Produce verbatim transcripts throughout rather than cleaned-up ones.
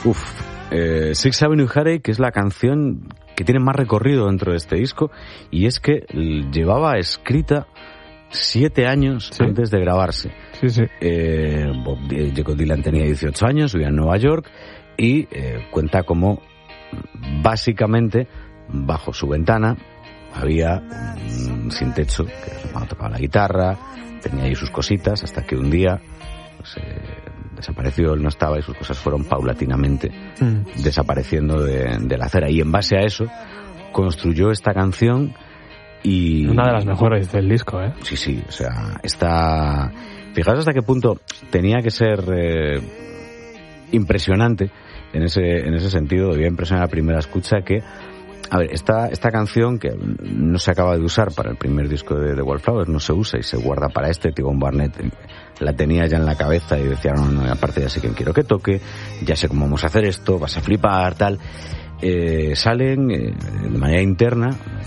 Uf, eh, Sixth Avenue Heartache, que es la canción que tiene más recorrido dentro de este disco, y es que llevaba escrita siete años ¿Sí? antes de grabarse. Sí, sí. Eh, Bob, Jacob Dylan tenía dieciocho años, vivía en Nueva York, y eh, cuenta como básicamente bajo su ventana había un sin techo, que era su hermano, tocaba la guitarra, tenía ahí sus cositas, hasta que un día pues, eh, desapareció, él no estaba y sus cosas fueron paulatinamente mm. desapareciendo de, de la acera. Y en base a eso construyó esta canción y... Una de las mejores del disco, ¿eh? Sí, sí, o sea, está... Fijaos hasta qué punto tenía que ser eh, impresionante en ese, en ese sentido, debía impresionar a primera escucha que... A ver, esta, esta canción que no se acaba de usar para el primer disco de The Wallflowers, no se usa y se guarda para este. T-Bone Barnett la tenía ya en la cabeza y decía, no, no, aparte ya sé quién quiero que toque, ya sé cómo vamos a hacer esto, vas a flipar, tal. Eh, salen eh, de manera interna,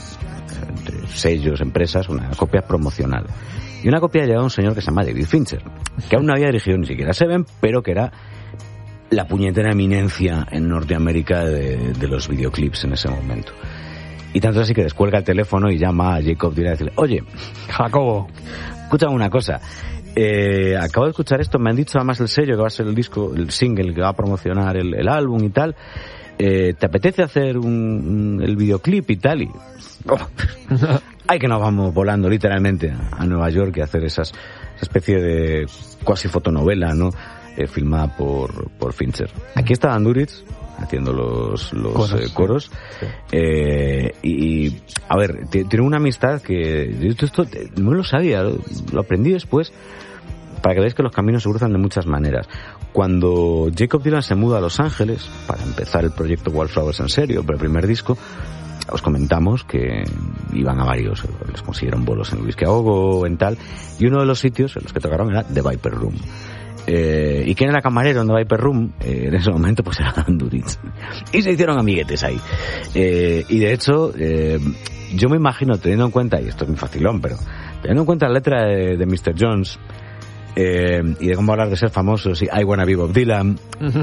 entre sellos, empresas, una copia promocional. Y una copia llevaba un señor que se llama David Fincher, que aún no había dirigido ni siquiera Seven, pero que era la puñetera eminencia en Norteamérica de, de los videoclips en ese momento. Y tanto así que descuelga el teléfono y llama a Jacob Dylan y decirle, oye, Jacobo, escúchame una cosa, eh, acabo de escuchar esto, me han dicho además el sello que va a ser el disco, el single que va a promocionar el, el álbum y tal, eh, ¿te apetece hacer un, un, el videoclip y tal? Y oh, hay que nos vamos volando literalmente a, a Nueva York y hacer esas, esa especie de cuasi fotonovela, ¿no? Eh, filmada por, por Fincher. Aquí está Dan Duritz haciendo los, los coros, eh, coros. Sí. Eh, y, y, a ver, t- tiene una amistad que esto, esto no lo sabía, lo, lo aprendí después, para que veáis que los caminos se cruzan de muchas maneras. Cuando Jacob Dylan se muda a Los Ángeles para empezar el proyecto Wallflowers en serio, para el primer disco, os comentamos que iban a varios, les consiguieron bolos en Whisky a Go, en tal, y uno de los sitios en los que tocaron era The Viper Room. Eh, ¿Y quién era camarero en The Viper Room? Eh, en ese momento pues era Dan Duritz. Y se hicieron amiguetes ahí. Eh, y de hecho, eh, yo me imagino, teniendo en cuenta, y esto es muy facilón, pero teniendo en cuenta la letra de, de mister Jones, eh, y de cómo hablar de ser famosos y I Wanna Be Bob Dylan,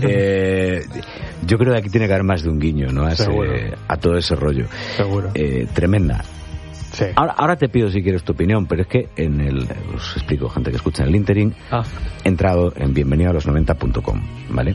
eh, yo creo que aquí tiene que haber más de un guiño, ¿no? A, ese, a todo ese rollo. Seguro. Eh, tremenda. Sí. Ahora, ahora te pido si quieres tu opinión, pero es que en el, os explico, gente que escucha en el Interim, ah. he entrado en bienvenido a los noventa punto com, ¿vale?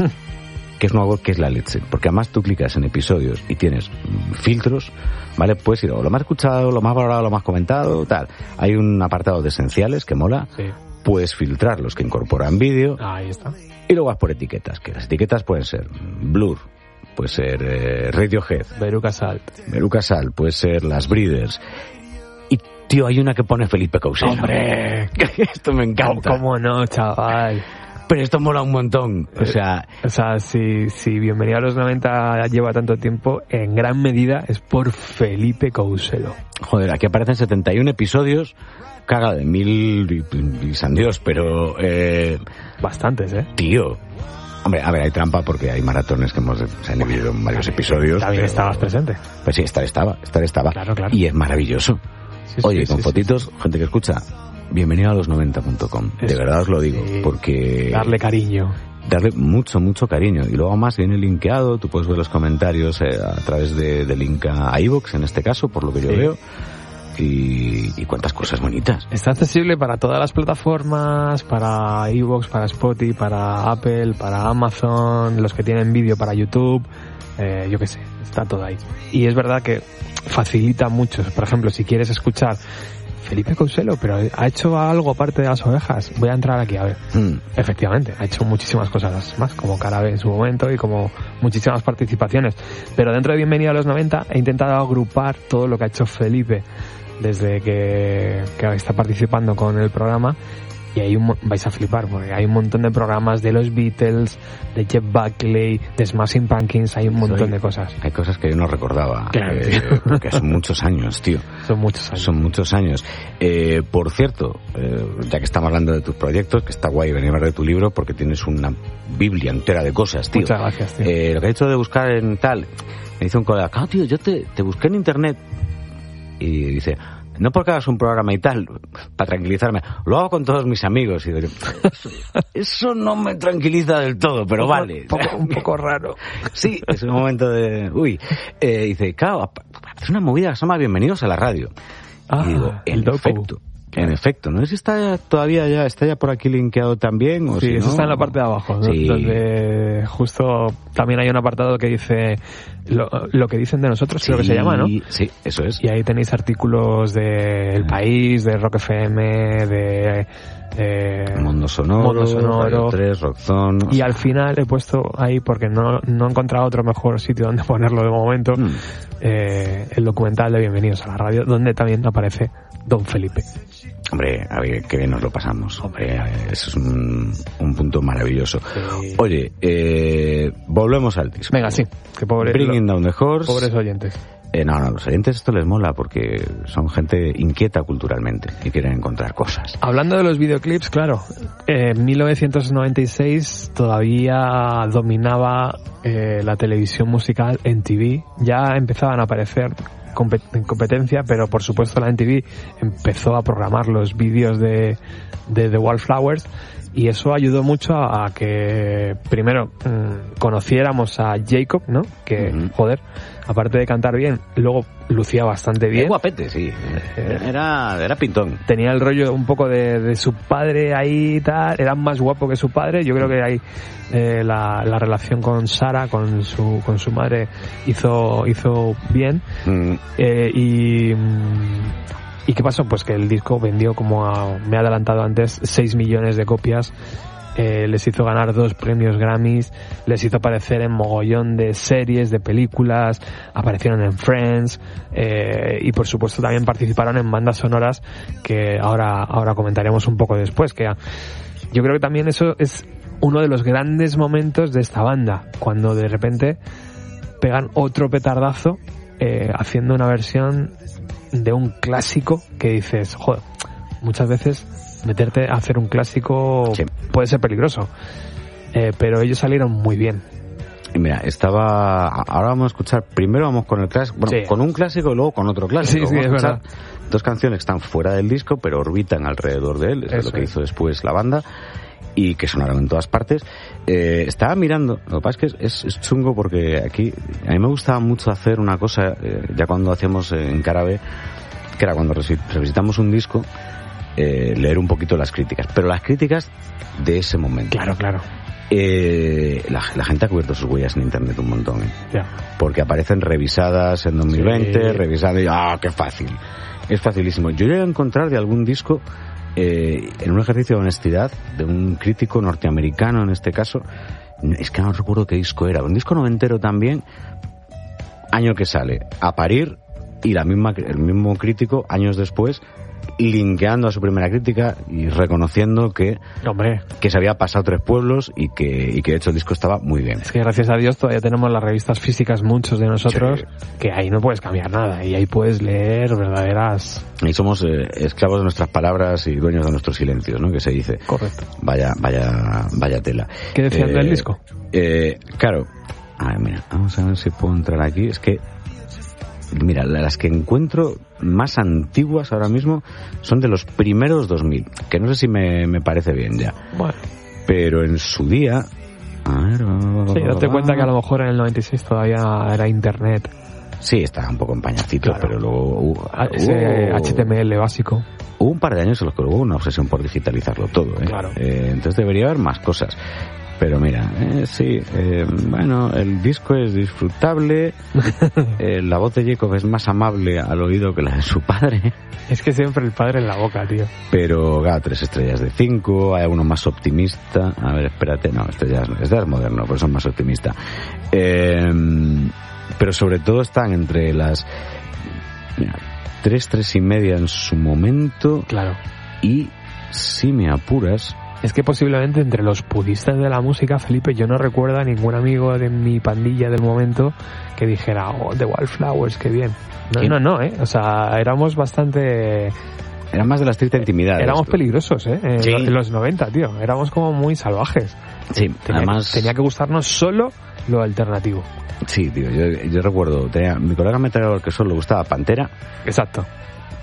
Que es una web que es la leche, porque además tú clicas en episodios y tienes filtros, ¿vale? Puedes ir a lo más escuchado, lo más valorado, lo más comentado, tal. Hay un apartado de esenciales que mola, sí. Puedes filtrar los que incorporan vídeo. Ah, ahí está. Y luego vas por etiquetas, que las etiquetas pueden ser Blur, puede ser eh, Radiohead, Veruca Salt, Veruca Salt, puede ser Las Breeders. Y tío, hay una que pone Felipe Couselo. ¡Hombre! Esto me encanta. ¿Cómo no, chaval? Pero esto mola un montón. O sea, o sea, si, si Bienvenido a los noventa lleva tanto tiempo, en gran medida es por Felipe Couselo. Joder, aquí aparecen setenta y uno episodios, caga de mil y, y san Dios, pero eh, bastantes, ¿eh? Tío. Hombre, a ver, hay trampa porque hay maratones que hemos se han dividido en varios episodios. También pero, estabas presente. Pues sí, estar estaba, estar estaba. Claro, claro. Y es maravilloso. Sí, Oye, sí, con sí, fotitos, sí. gente que escucha, bienvenido a los noventa punto com. De verdad os lo digo, sí. porque... Darle cariño. Darle mucho, mucho cariño. Y luego más viene linkeado, tú puedes ver los comentarios eh, a través de, de link a iVoox, en este caso, por lo que yo sí. veo. Y, y cuántas cosas bonitas. Está accesible para todas las plataformas, para iVoox, para Spotify, para Apple, para Amazon, los que tienen vídeo para YouTube, eh, yo qué sé, está todo ahí. Y es verdad que facilita mucho. Por ejemplo, si quieres escuchar Felipe Couselo, pero ha hecho algo aparte de las ovejas, voy a entrar aquí a ver. Mm. Efectivamente, ha hecho muchísimas cosas más, como Carabe en su momento y como muchísimas participaciones. Pero dentro de Bienvenido a los noventa he intentado agrupar todo lo que ha hecho Felipe desde que, que está participando con el programa, y ahí un, vais a flipar porque hay un montón de programas de los Beatles, de Jeff Buckley, de Smashing Pumpkins, hay un montón Soy, de cosas. Hay cosas que yo no recordaba, claro, eh, porque son muchos años, tío. Son muchos años. Son muchos años. Eh, por cierto, eh, ya que estamos hablando de tus proyectos, que está guay venir a hablar de tu libro porque tienes una biblia entera de cosas, tío. Muchas gracias, tío. Eh, lo que he hecho de buscar en tal, me dice un colega, ah, tío, yo te, te busqué en internet. Y dice, no porque hagas un programa y tal, para tranquilizarme, lo hago con todos mis amigos. Y digo, eso, eso no me tranquiliza del todo, pero un poco, vale. Un poco, un poco raro. Sí, es un momento de... Uy, eh, dice, claro, es una movida que se llama Bienvenidos a la Radio. Ah, y digo, en el efecto. En efecto, no sé si está todavía ya, está ya por aquí linkeado también o sí, si eso no, está en la parte de abajo, ¿no? Sí. Donde justo también hay un apartado que dice lo, lo que dicen de nosotros, Sí, creo que se llama, ¿no? Sí, eso es. Y ahí tenéis artículos de El País, de Rock F M, de... Eh, Mundo Sonoro, Mundo Sonoro. Radio tres, Rockzone. Y al final he puesto ahí, porque no, no he encontrado otro mejor sitio donde ponerlo de momento, Mm. eh, el documental de Bienvenidos a la Radio, donde también aparece Don Felipe. Hombre, a ver, qué bien nos lo pasamos. Hombre, eso es un, un punto maravilloso. Sí. Oye, eh, volvemos al disco. Venga, sí, que pobre, Bringing lo, Down the Horse. pobres oyentes. Eh, no, no, los oyentes esto les mola porque son gente inquieta culturalmente y quieren encontrar cosas. Hablando de los videoclips, claro, en eh, mil novecientos noventa y seis todavía dominaba eh, la televisión musical en T V. Ya empezaban a aparecer en competencia, pero por supuesto la M T V empezó a programar los vídeos de, de The Wallflowers y eso ayudó mucho a, a que primero mmm, conociéramos a Jacob, ¿no? Que, uh-huh. joder, aparte de cantar bien, luego lucía bastante bien. Es guapete, sí. Era, era pintón. Tenía el rollo un poco de, de su padre ahí y tal. Era más guapo que su padre. Yo creo que ahí eh, la, la relación con Sara, con su, con su madre, hizo, hizo bien. Mm. Eh, y... ¿Y qué pasó? Pues que el disco vendió, como a, me he adelantado antes, seis millones de copias. Eh, les hizo ganar dos premios Grammys, les hizo aparecer en mogollón de series, de películas, aparecieron en Friends, eh, y por supuesto también participaron en bandas sonoras que ahora, ahora comentaremos un poco después, que yo creo que también eso es uno de los grandes momentos de esta banda, cuando de repente pegan otro petardazo eh, haciendo una versión de un clásico que dices, joder, muchas veces meterte a hacer un clásico sí. puede ser peligroso, eh, pero ellos salieron muy bien. Y mira, estaba, ahora vamos a escuchar, primero vamos con el clásico, bueno, sí. con un clásico y luego con otro clásico. Sí, sí, vamos es a escuchar verdad. Dos canciones que están fuera del disco, pero orbitan alrededor de él, eso es lo que hizo después la banda, y que sonaron en todas partes. Eh, estaba mirando, lo que pasa es que es, es chungo porque aquí, a mí me gustaba mucho hacer una cosa, eh, ya cuando hacíamos en Carabe, que era cuando revisitamos un disco, eh, leer un poquito las críticas, pero las críticas de ese momento. Claro, claro. Eh, la, la gente ha cubierto sus huellas en internet un montón, ¿eh? Yeah. Porque aparecen revisadas en dos mil veinte, sí. revisadas y ¡ah, qué fácil! Es facilísimo. Yo llegué a encontrar de algún disco, eh, en un ejercicio de honestidad, de un crítico norteamericano en este caso, es que no recuerdo qué disco era, un disco noventero también, año que sale, A Parir, y la misma, el mismo crítico, años después, linkeando a su primera crítica y reconociendo que, Hombre. que se había pasado tres pueblos y que, y que de hecho el disco estaba muy bien. Es que gracias a Dios todavía tenemos las revistas físicas, muchos de nosotros, sí. que ahí no puedes cambiar nada y ahí puedes leer verdaderas... Y somos eh, esclavos de nuestras palabras y dueños de nuestros silencios, ¿no? Que se dice. Correcto. Vaya, vaya, vaya tela. ¿Qué decían eh, del disco? Eh, claro. A ver, mira, vamos a ver si puedo entrar aquí. Es que mira, las que encuentro más antiguas ahora mismo son de los primeros dos mil, que no sé si me, me parece bien ya. Bueno. Pero en su día... A ver, sí, date cuenta que a lo mejor en el noventa y seis todavía era internet. Sí, estaba un poco en pañacito, claro. Pero luego... Uh, Ese uh, H T M L básico. Hubo un par de años en los que hubo una obsesión por digitalizarlo todo, ¿eh? Claro. Eh, entonces debería haber más cosas. Pero mira, eh, sí, eh, bueno, el disco es disfrutable, eh, la voz de Jacob es más amable al oído que la de su padre. Es que siempre el padre en la boca, tío. Pero, ga, tres estrellas de cinco, hay alguno más optimista. A ver, espérate, no, este ya es, este ya es moderno, por eso es más optimista. Eh, pero sobre todo están entre las... Mira, tres, tres y media en su momento. Claro. Y, si me apuras... Es que posiblemente entre los puristas de la música, Felipe, yo no recuerdo a ningún amigo de mi pandilla del momento que dijera, oh, The Wallflowers, qué bien. No, ¿Qué? no, no, ¿eh? O sea, éramos bastante... Era más de la estricta intimidad. Éramos esto. peligrosos, ¿eh? En, sí. los, en los noventa, tío. Éramos como muy salvajes. Sí, tenía, además... Tenía que gustarnos solo lo alternativo. Sí, tío, yo, yo recuerdo, tenía, mi colega metalero que solo le gustaba Pantera. Exacto.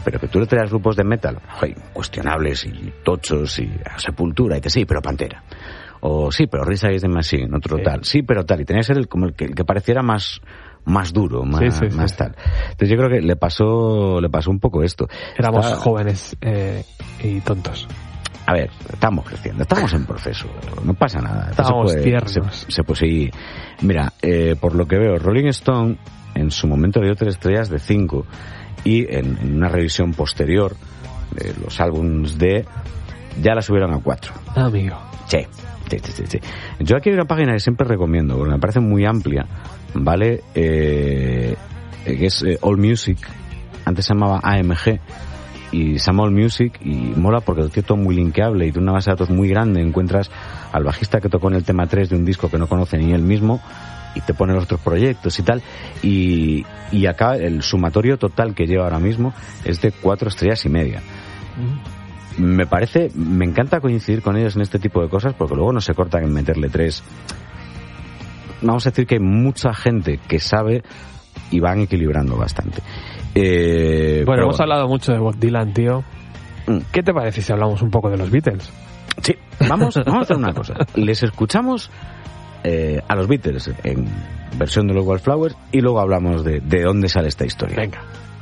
pero que tú le traes grupos de metal, oye, cuestionables y tochos y Sepultura, y que sí, pero Pantera. O sí, pero Rage Against the Machine, otro sí. tal. Sí, pero tal. Y tenía que ser el, como el que, el que pareciera más más duro, más, sí, sí, más sí. tal. Entonces yo creo que le pasó le pasó un poco esto. Éramos Está... jóvenes eh, y tontos. A ver, estamos creciendo, estamos en proceso, no pasa nada. Estábamos se puede, tiernos. Se, se puede seguir. Mira, eh, por lo que veo, Rolling Stone en su momento le dio tres estrellas de cinco y en, en una revisión posterior de los álbumes de ya la subieron a cuatro. Ah, amigo. Sí. Sí, sí, sí, sí. Yo aquí hay una página que siempre recomiendo, porque me parece muy amplia, ¿vale? Eh, que es eh, All Music, antes se llamaba A M G, y se llama All Music, y mola porque lo tiene todo muy linkeable, y de una base de datos muy grande encuentras al bajista que tocó en el tema tres de un disco que no conoce ni él mismo, y te pone los otros proyectos y tal, y, y acá el sumatorio total que lleva ahora mismo es de cuatro estrellas y media. Mm. Me parece, me encanta coincidir con ellos en este tipo de cosas porque luego no se cortan en meterle tres. Vamos a decir que hay mucha gente que sabe y van equilibrando bastante. Eh, bueno, hemos bueno. hablado mucho de Bob Dylan, tío. ¿Qué te parece si hablamos un poco de los Beatles? Sí, vamos, vamos a hacer una cosa. Les escuchamos eh, a los Beatles en versión de los Wallflowers y luego hablamos de, de dónde sale esta historia. Venga.